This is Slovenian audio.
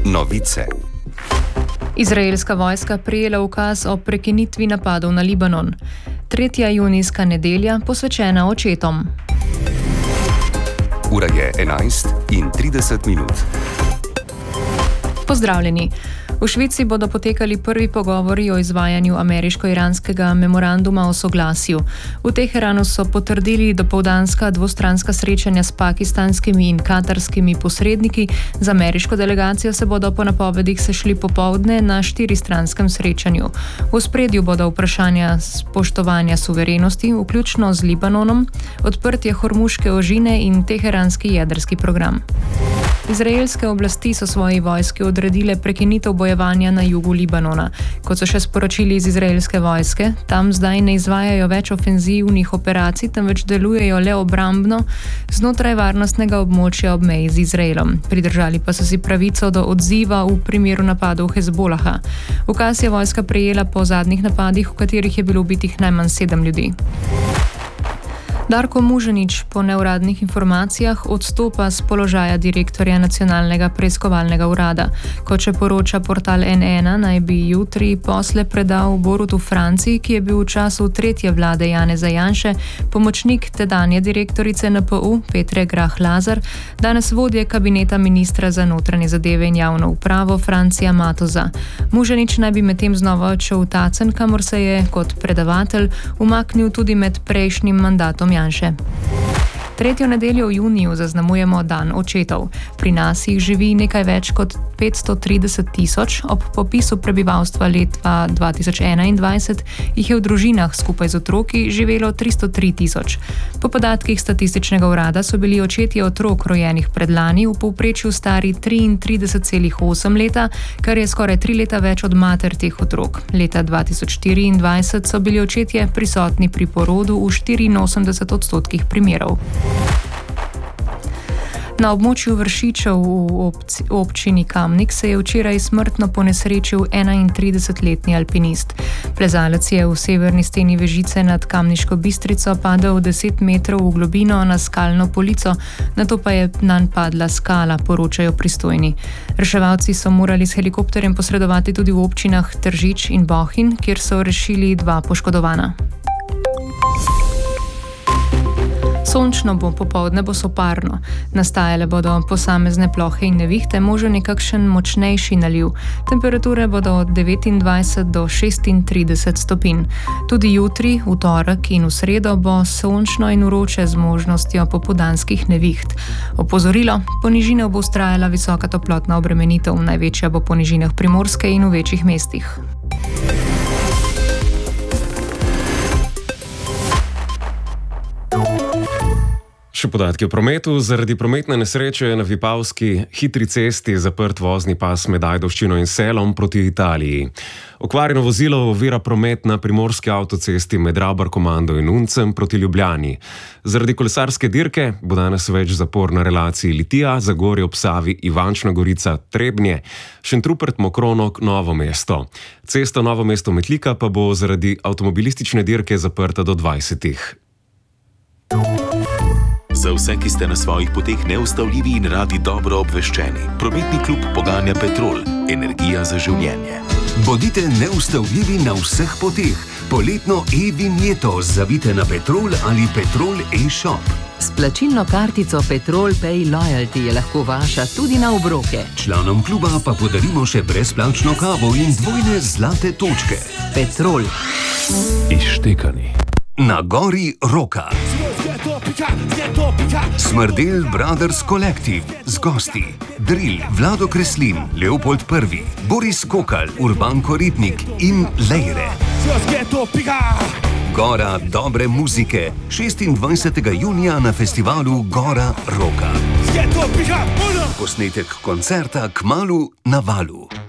Novice. Izraelska vojska prejela ukaz o prekinitvi napadov na Libanon. 3. junijska nedelja posvečena očetom. Ura je 11:30. Pozdravljeni. V Švici bodo potekali prvi pogovori o izvajanju ameriško-iranskega memoranduma o soglasju. V Teheranu so potrdili dopoldanska dvostranska srečanja s pakistanskimi in katarskimi posredniki. Z ameriško delegacijo se bodo po napovedih sešli popovdne na 4-stranskem srečanju. V ospredju bodo vprašanja spoštovanja suverenosti, vključno z Libanonom, odprtje Hormuške ožine in teheranski jedrski program. Izraelske oblasti so svoji vojski odredile prekinitev bojevanja na jugu Libanona. Kot so še sporočili iz izraelske vojske, tam zdaj ne izvajajo več ofenzivnih operacij, temveč delujejo le obrambno znotraj varnostnega območja ob meji z Izraelom. Pridržali pa so si pravico do odziva v primeru napadov Hezbolaha. Ukaz je vojska prejela po zadnjih napadih, v katerih je bilo ubitih najmanj 7 ljudi. Darko Muženič po neuradnih informacijah odstopa z položaja direktorja Nacionalnega preiskovalnega urada. Kot še poroča portal N1, naj bi jutri posle predal Borutu Franci, ki je bil v času 3. vlade Janeza Janše pomočnik tedanje direktorice NPU Petre Grah Lazar, danes vodje kabineta ministra za notranje zadeve in javno upravo Francija Matoza. Muženič naj bi medtem znova odšel v Tacen, kamor se je kot predavatelj umaknil tudi med prejšnjim mandatom Janše. 3. nedeljo v juniju zaznamujemo Dan očetov. Pri nas jih živi nekaj več kot 530 tisoč, ob popisu prebivalstva leta 2021 jih je v družinah skupaj z otroki živelo 303 tisoč. Po podatkih statističnega urada so bili očetje otrok rojenih predlani v povprečju stari 33,8 leta, kar je skoraj 3 leta več od mater teh otrok. Leta 2024 so bili očetje prisotni pri porodu v 84% primerov. Na območju Vršičev v občini Kamnik se je včeraj smrtno ponesrečil 31-letni alpinist. Plezalec je v severni steni Vežice nad Kamniško Bistrico padel 10 metrov v globino na skalno polico, nato pa je nanj padla skala, poročajo pristojni. Reševalci so morali s helikopterjem posredovati tudi v občinah Tržič in Bohinj, kjer so rešili 2 poškodovana. Sončno bo, popoldne bo soparno. Nastajale bodo posamezne plohe in nevihte, možen je kakšen močnejši naliv. Temperature bodo od 29 do 36 stopinj. Tudi jutri, v torek in v sredo bo sončno in vroče z možnostjo popoldanskih neviht. Opozorilo, po nižinah bo vztrajala visoka toplotna obremenitev, največja bo po nižinah Primorske in v večjih mestih. Še podatki o prometu. Zaradi prometne nesreče je na Vipavski hitri cesti zaprt vozni pas med Ajdovščino in Selom proti Italiji. Okvarjeno vozilo ovira promet na primorski avtocesti med Rabar-Komando in Uncem proti Ljubljani. Zaradi kolesarske dirke bo danes več zapor na relaciji Litija, Zagorje ob Savi, Ivančna Gorica, Trebnje, Šentrupert-Mokronog, Novo mesto. Cesta Novo mesto-Metlika pa bo zaradi avtomobilistične dirke zaprta do 20. Za vse, ki ste na svojih poteh neustavljivi in radi dobro obveščeni, prometni klub poganja Petrol, energija za življenje. Bodite neustavljivi na vseh poteh. Poletno e-vinjeto zavite na Petrol ali Petrol e-shop. S plačilno kartico Petrol Pay Loyalty je lahko vaša tudi na obroke. Članom kluba pa podarimo še brezplačno kavo in 2 zlate točke. Petrol. Izštekani. Na gori Roka. Smrdel Brothers Collective z gosti Drill, Vlado Kreslin, Leopold I, Boris Kokal, Urban Koritnik in Lejre. Gora dobre muzike 26. junija na festivalu Gora Roka. Posnetek koncerta kmalu na Valu.